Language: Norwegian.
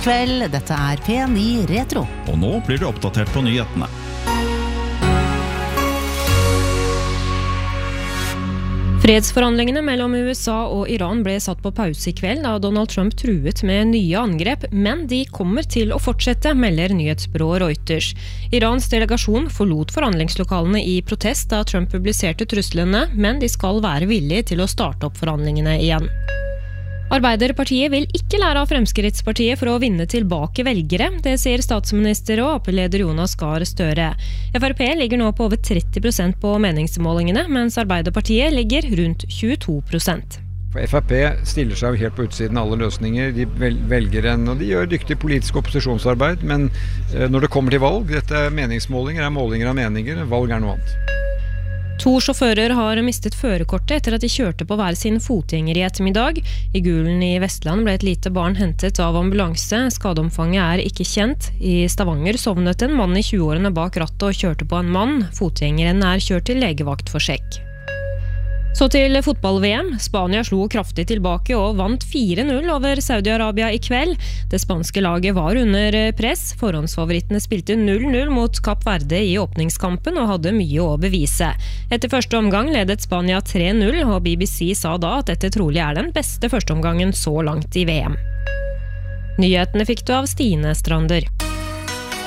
God kveld, dette P9 Retro. Og nå blir du oppdatert på nyhetene. Fredsforhandlingene mellom USA og Iran ble satt på pause I kveld da Donald Trump truet med nye angrep, men de kommer til å fortsette, melder nyhetsbyrået Reuters. Irans delegasjon forlot forhandlingslokalene I protest da Trump publiserte truslene, men de skal være villige til å starte opp forhandlingene igjen. Arbeiderpartiet vil ikke lære av Fremskrittspartiet for å vinne tilbake velgere, det sier statsminister og AP-leder Jonas Gahr Støre. FrP ligger nå på over 30% på meningsmålingene, mens Arbeiderpartiet ligger rundt 22%. For FrP stiller seg jo helt på utsiden av alle løsninger, de velger og de gjør dyktig politisk opposisjonsarbeid, men når det kommer til valg, dette meningsmålinger målinger av meninger, valg noe annet. 2 sjåfører har mistet førerkortet etter at de kjørte på hver sin fotgjenger I ettermiddag. I Gulen I Vestland ble et lite barn hentet av ambulanse. Skadeomfanget ikke kjent. I Stavanger sovnet en mann I 20-årene bak rattet og kjørte på en mann. Fotgjengeren kjørt til legevakt for sjekk. Så til fotball-VM. Spania slo kraftig tilbake og vant 4-0 over Saudi-Arabia I kveld. Det spanske laget var under press. Forhåndsfavorittene spilte 0-0 mot Kapp Verde I åpningskampen og hadde mye å bevise. Etter første omgang ledet Spania 3-0, og BBC sa da at dette trolig den beste førsteomgangen så langt I VM. Nyhetene fikk du av Stine Strander.